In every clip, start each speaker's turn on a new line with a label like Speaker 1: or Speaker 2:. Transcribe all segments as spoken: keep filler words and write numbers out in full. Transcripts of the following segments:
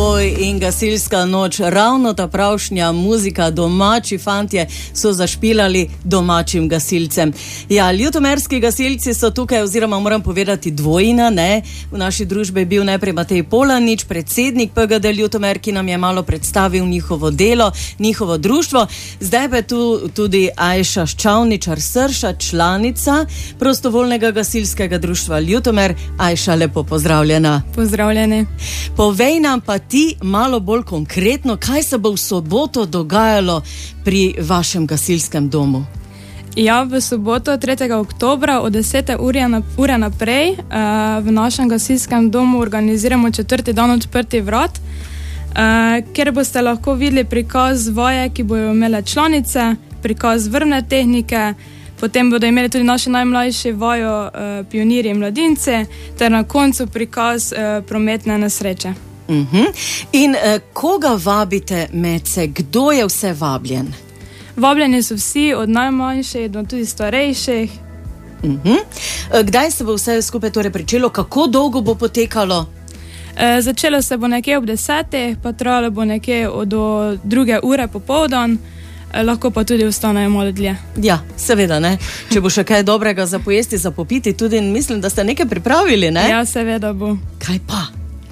Speaker 1: boj in gasilska noč, ravno ta pravšnja muzika, domači fantje so zašpilali domačim gasilcem. Ja, ljutomerski gasilci so tukaj, oziroma moram povedati dvojina, ne? V naši družbi je bil najprej Matej Polanič, predsednik P G D Ljutomer, ki nam je malo predstavil njihovo delo, njihovo društvo. Zdaj pa je tu tudi Ajša Ščavničar-Srša, članica prostovoljnega gasilskega društva Ljutomer. Ajša, lepo pozdravljena.
Speaker 2: Pozdravljeni.
Speaker 1: Povej nam pa ti malo bolj konkretno, kaj se bo v soboto dogajalo pri vašem gasilskem domu.
Speaker 2: Ja, v soboto tretjega oktobra od desete ure naprej uh, v našem gasilskem domu organiziramo četrti dan odprtih vrat, uh, kjer boste lahko videli prikaz vaje, ki bojo imele članice, prikaz vrvne tehnike, potem bodo imeli tudi naši najmlajši vajo uh, pionirji in mladinci, ter na koncu prikaz uh, prometne nesreče.
Speaker 1: Uh-huh. In uh, koga vabite medse? Kdo je vse vabljen?
Speaker 2: Vabljeni so vsi, od najmanjših do tudi starejših.
Speaker 1: Uh-huh. Kdaj se bo vse skupaj torej pričelo? Kako dolgo bo potekalo?
Speaker 2: E, začelo se bo nekje ob desetih, pa trajalo bo nekje do druge ure popoldan, e, lahko pa tudi ostanejo malo dlje.
Speaker 1: Ja, seveda, ne. Če bo še kaj dobrega za pojesti, za popiti, tudi mislim, da ste nekaj pripravili, ne?
Speaker 2: Ja, seveda bo.
Speaker 1: Kaj pa?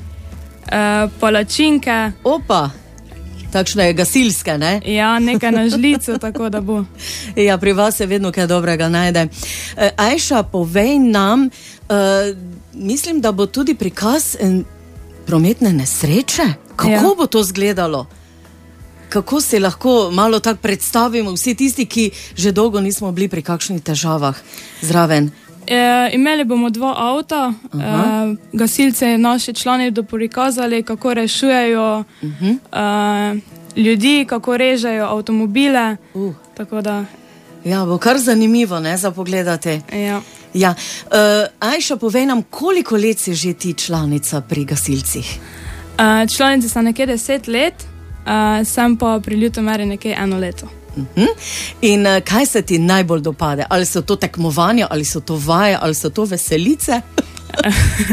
Speaker 2: E, palačinke.
Speaker 1: Opa! Takšne gasilske, ne?
Speaker 2: Ja, nekaj na žlico, tako da bo.
Speaker 1: Ja, pri vas se vedno kaj dobrega najde. E, Ajša, povej nam, e, mislim, da bo tudi prikaz en, prometne nesreče. Kako ja. bo to izgledalo? Kako se lahko malo tako predstavimo vsi tisti, ki že dolgo nismo bili pri kakšnih težavah zraven?
Speaker 2: E, imeli bomo dva avta, e, gasilce naši člani bodo prikazali, kako rešujejo uh-huh. e, ljudi, kako režejo avtomobile. Uh. Tako da...
Speaker 1: Ja, bo kar zanimivo, ne, za pogledati.
Speaker 2: Ja.
Speaker 1: Ja. E, Ajša, povej nam, koliko let si že ti članica pri gasilcih?
Speaker 2: E, članice so nekje deset let, e, sem pa pri Ljutomeri nekje eno leto.
Speaker 1: Uh-huh. In uh, kaj se ti najbolj dopade? Ali so to tekmovanja, ali so to vaje, ali so to veselice?
Speaker 2: uh,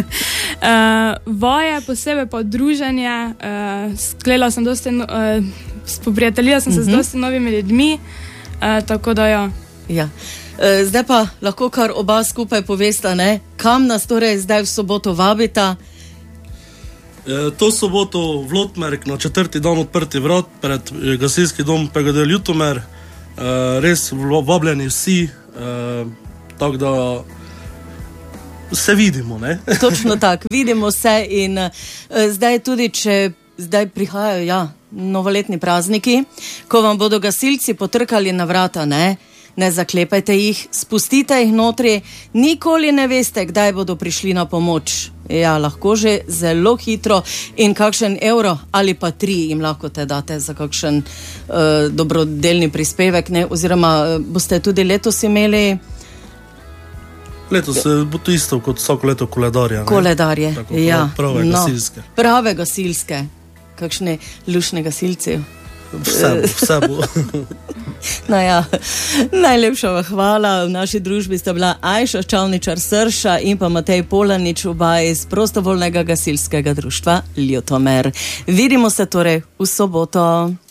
Speaker 2: vaje, posebej pa druženje. Uh, sklela sem dosti, uh, spoprijateljila sem se uh-huh. z dosti novimi ljudmi, uh, tako da ja. Ja.
Speaker 1: Uh, zdaj pa lahko kar oba skupaj povesta, ne? Kam nas torej zdaj v soboto vabita?
Speaker 3: To soboto v Ljutomer na četrti dan odprti vrat pred gasilski dom P G D Ljutomer. Res vabljeni vsi, tako da se vidimo, ne?
Speaker 1: Točno tako, vidimo se in zdaj tudi, če zdaj prihajajo, ja, novoletni prazniki, ko vam bodo gasilci potrkali na vrata, ne? Ne zaklepajte jih, spustite jih notri, nikoli ne veste, kdaj bodo prišli na pomoč. Ja, lahko že zelo hitro in kakšen evro ali pa tri jim lahko te date za kakšen uh, dobrodelni prispevek, ne? Oziroma uh, boste tudi letos imeli...
Speaker 3: Letos bo to isto kot vsako leto koledarja. Ne?
Speaker 1: Koledarje,
Speaker 3: tako,
Speaker 1: ja.
Speaker 3: Prave
Speaker 1: no,
Speaker 3: gasilske.
Speaker 1: Prave gasilske. Kakšne lušne gasilci.
Speaker 3: Vse bo, vse bo.
Speaker 1: No ja, najlepša hvala. V naši družbi sta bila Ajša Ščavničar-Srša in pa Matej Polanič, oba iz prostovoljnega gasilskega društva Ljutomer. Vidimo se torej v soboto.